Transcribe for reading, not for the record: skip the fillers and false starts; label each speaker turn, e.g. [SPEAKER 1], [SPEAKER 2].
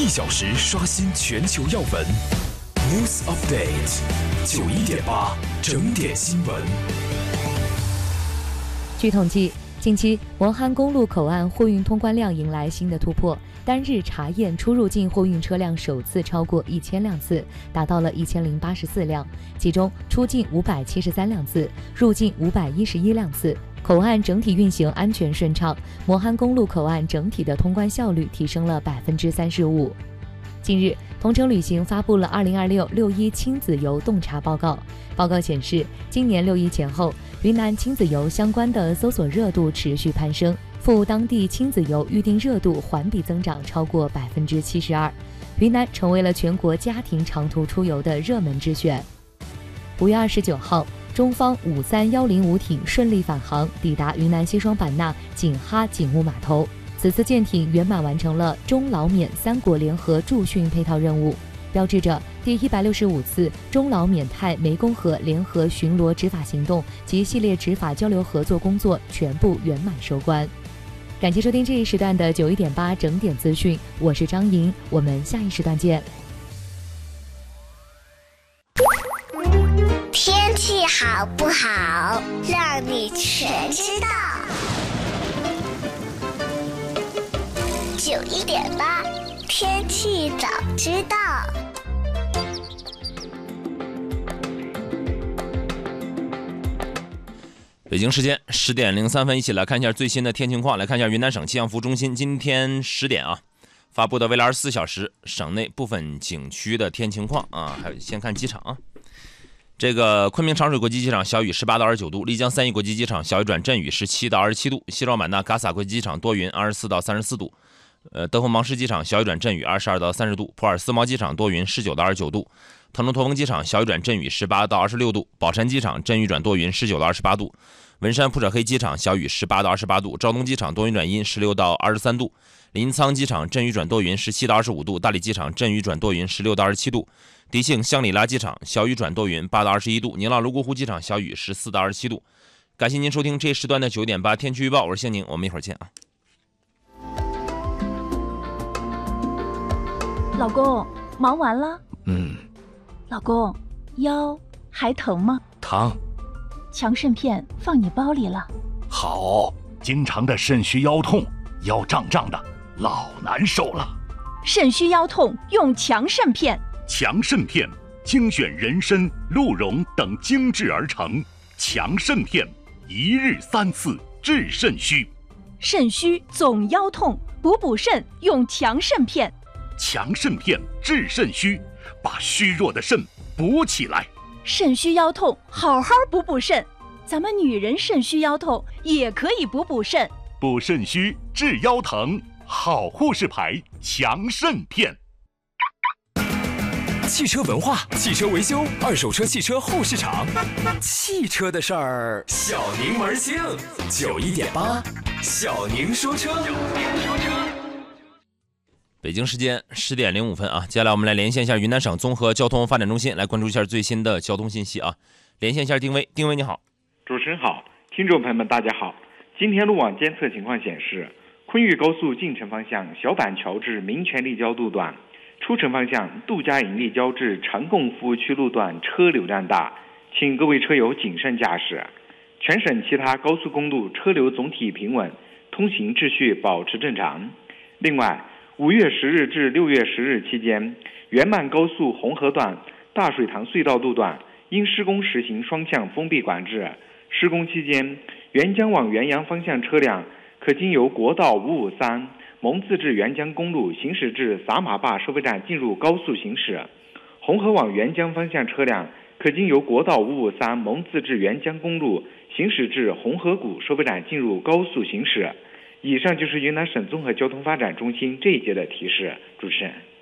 [SPEAKER 1] 1小时刷新全球要闻。News Update 91.8整点新闻。
[SPEAKER 2] 据统计，近期文汉公路口岸货运通关量迎来新的突破，单日查验出入境货运车辆首次超过1000辆次，达到了1084辆，其中出境573辆次，入境511辆次。口岸整体运行安全顺畅，磨汉公路口岸整体的通关效率提升了35%。近日，同程旅行发布了2026六一亲子游洞察报告。报告显示，今年6·1前后，云南亲子游相关的搜索热度持续攀升，赴当地亲子游预订热度环比增长超过72%，云南成为了全国家庭长途出游的热门之选。5月29号，中方53105艇顺利返航，抵达云南西双版纳景哈警务码头。此次舰艇圆满完成了中老缅3国联合驻训配套任务，标志着第165次中老缅泰湄公河联合巡逻执法行动及系列执法交流合作工作全部圆满收官。感谢收听这一时段的91.8整点资讯，我是张莹，我们下一时段见。
[SPEAKER 3] 天气好不好，让你全知道。91.8天气早知道。
[SPEAKER 4] 北京时间10点03分，一起来看一下最新的天气情况。来看一下云南省气象服务中心今天10点发布的未来24小时省内部分景区的天气情况还有先看机场这个昆明长水国际机场小雨18到29度，丽江3义国际机场小雨转阵雨17到27度，西双版纳嘎洒国际机场多云24到34度，德宏芒市机场小雨转阵雨22到30度，普洱思茅机场多云19到29度，腾冲驼峰机场小雨转阵雨18到26度，宝山机场阵雨转多云19到28度，文山普者黑机场小雨18到28度，昭东机场多云转阴16到23度，临沧机场阵雨转多云17到25度，大理机场阵雨转多云16到27度，迪庆香里拉机场小雨转多云8到21度，宁浪泸沽湖机场小雨14到27度。感谢您收听这一时段的9.8天气预报，我是谢宁，我们一会儿见
[SPEAKER 5] 老公，忙完了？
[SPEAKER 6] 老公，
[SPEAKER 5] 腰还疼吗？
[SPEAKER 6] 疼。
[SPEAKER 5] 强肾片放你包里了。
[SPEAKER 6] 好，经常的肾虚腰痛，腰胀胀的，老难受了。
[SPEAKER 5] 肾虚腰痛用强肾片。
[SPEAKER 6] 强肾片精选人参、鹿茸等精制而成，强肾片1日3次治肾虚。
[SPEAKER 5] 肾虚总腰痛，补肾用强肾片。
[SPEAKER 6] 强肾片治肾虚，把虚弱的肾补起来。
[SPEAKER 5] 肾虚腰痛好好补肾，咱们女人肾虚腰痛也可以补肾。
[SPEAKER 6] 补肾虚治腰疼，好护士牌强肾片。
[SPEAKER 1] 汽车文化、汽车维修、二手车汽车后市场，汽车的事儿，小宁门兴。91.8，小宁说车。
[SPEAKER 4] 北京时间10点05分接下来我们来连线一下云南省综合交通发展中心，来关注一下最新的交通信息连线一下丁威，丁威你好。
[SPEAKER 7] 主持人好，听众朋友们大家好。今天路网监测情况显示，昆玉高速进城方向小板桥至民权立交路段，出城方向杜家营立交至长贡服务区路段车流量大，请各位车友谨慎驾驶。全省其他高速公路车流总体平稳，通行秩序保持正常。另外，5月10日至6月10日期间，原曼高速红河段大水塘隧道路段因施工实行双向封闭管制，施工期间，沅江往元阳方向车辆可经由国道553蒙自至沅江公路行驶至撒马坝收费站进入高速行驶；红河往沅江方向车辆可经由国道553蒙自至沅江公路行驶至红河谷收费站进入高速行驶。以上就是云南省综合交通发展中心这一节的提示，主持人。